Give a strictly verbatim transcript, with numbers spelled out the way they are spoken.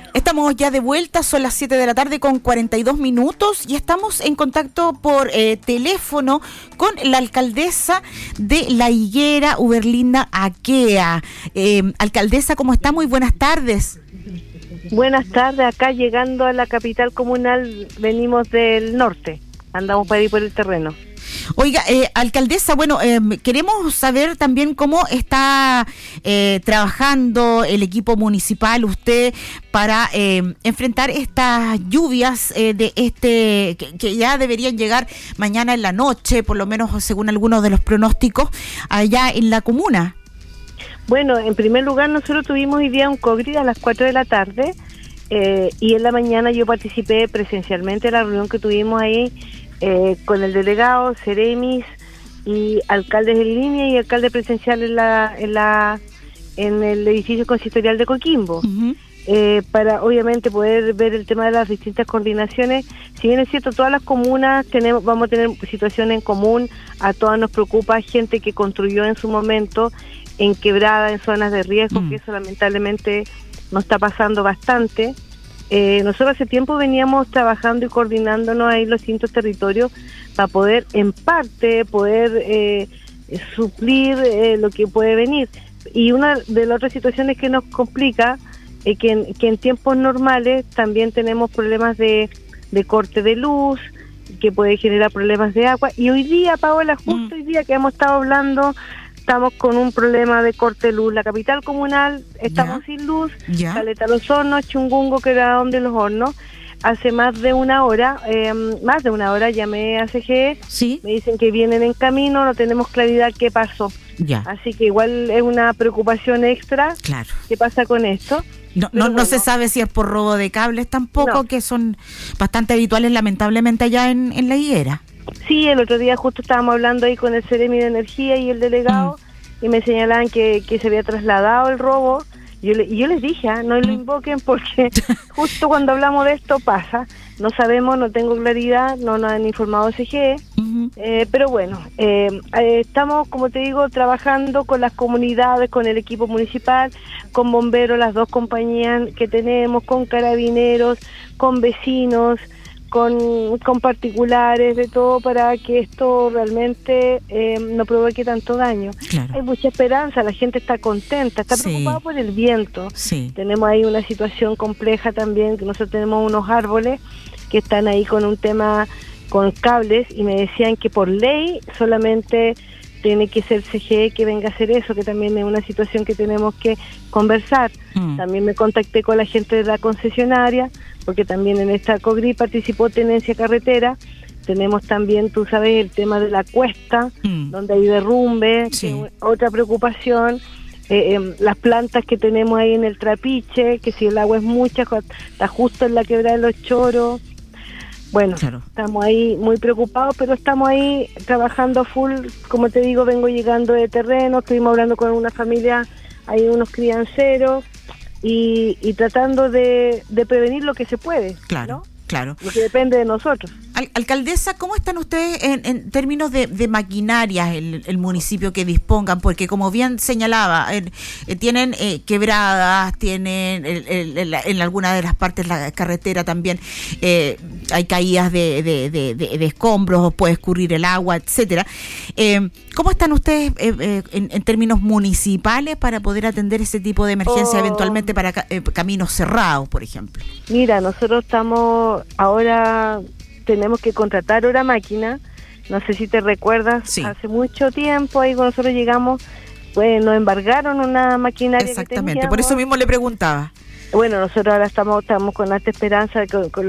Estamos ya de vuelta, son las siete de la tarde con cuarenta y dos minutos y estamos en contacto por eh, teléfono con la alcaldesa de La Higuera, Uberlinda Aquea. Eh, alcaldesa, ¿cómo está? Muy buenas tardes. Buenas tardes, acá llegando a la capital comunal, venimos del norte, andamos para ir por el terreno. Oiga, eh, alcaldesa, bueno, eh, queremos saber también cómo está eh, trabajando el equipo municipal, usted, para eh, enfrentar estas lluvias eh, de este que, que ya deberían llegar mañana en la noche, por lo menos según algunos de los pronósticos, allá en la comuna. Bueno, en primer lugar, nosotros tuvimos hoy día un COGRI a las cuatro de la tarde eh, y en la mañana yo participé presencialmente en la reunión que tuvimos ahí Eh, con el delegado, Ceremis y alcaldes en línea y alcalde presencial en la en la en el edificio consistorial de Coquimbo, uh-huh. eh, para obviamente poder ver el tema de las distintas coordinaciones. Si bien es cierto, todas las comunas tenemos vamos a tener situaciones en común, a todas nos preocupa gente que construyó en su momento en quebrada, en zonas de riesgo, uh-huh. que eso lamentablemente nos está pasando bastante. Eh, nosotros hace tiempo veníamos trabajando y coordinándonos ahí los distintos territorios para poder, en parte, poder eh, suplir eh, lo que puede venir. Y una de las otras situaciones que nos complica es que, en, que en tiempos normales también tenemos problemas de, de corte de luz, que puede generar problemas de agua. Y hoy día, Paola, justo mm. hoy día que hemos estado hablando, estamos con un problema de corte de luz. La capital comunal, estamos ya. sin luz, ya. Caleta Los Hornos, Chungungo, que era donde los hornos. Hace más de una hora, eh, más de una hora llamé a C G E, ¿sí? Me dicen que vienen en camino, no tenemos claridad qué pasó. Ya. Así que igual es una preocupación extra. Claro. ¿Qué pasa con esto? No, no, bueno, no se sabe si es por robo de cables tampoco, no. que son bastante habituales lamentablemente allá en, en La Higuera. Sí, el otro día justo estábamos hablando ahí con el Ceremi de Energía y el delegado, mm. y me señalaban que, que se había trasladado el robo. Yo le, y yo les dije, ¿eh? no lo invoquen porque justo cuando hablamos de esto pasa. No sabemos, no tengo claridad, no nos han informado C G E, uh-huh. eh, pero bueno, eh, eh, estamos, como te digo, trabajando con las comunidades, con el equipo municipal, con bomberos, las dos compañías que tenemos, con carabineros, con vecinos, con, con particulares, de todo, para que esto realmente eh, no provoque tanto daño. Claro. Hay mucha esperanza, la gente está contenta, está sí. preocupada por el viento. Sí. Tenemos ahí una situación compleja también, que nosotros tenemos unos árboles que están ahí con un tema con cables, y me decían que por ley solamente tiene que ser C G E que venga a hacer eso, que también es una situación que tenemos que conversar. Mm. También me contacté con la gente de la concesionaria, porque también en esta COGRI participó Tenencia Carretera. Tenemos también, tú sabes, el tema de la cuesta, mm. donde hay derrumbe, sí. que es otra preocupación. Eh, eh, las plantas que tenemos ahí en el Trapiche, que si el agua es mucha, está justo en la quebrada de los Choros. Bueno, claro. estamos ahí muy preocupados, pero estamos ahí trabajando full. Como te digo, vengo llegando de terreno, estuvimos hablando con una familia, hay unos crianceros, y, y tratando de, de prevenir lo que se puede. Claro, ¿no? claro. Lo que depende de nosotros. Al, alcaldesa, ¿cómo están ustedes en, en términos de, de maquinaria, el, el municipio que dispongan? Porque como bien señalaba, eh, eh, tienen eh, quebradas, tienen el, el, el, en alguna de las partes la carretera también, eh, hay caídas de, de, de, de, de escombros, puede escurrir el agua, etcétera. Eh, ¿Cómo están ustedes eh, eh, en, en términos municipales para poder atender ese tipo de emergencia, oh. eventualmente para ca- eh, caminos cerrados, por ejemplo? Mira, nosotros estamos ahora... tenemos que contratar una máquina, no sé si te recuerdas, sí. hace mucho tiempo ahí cuando nosotros llegamos, pues nos embargaron una maquinaria. Exactamente, que por eso mismo le preguntaba. Bueno, nosotros ahora estamos estamos con esta esperanza de que con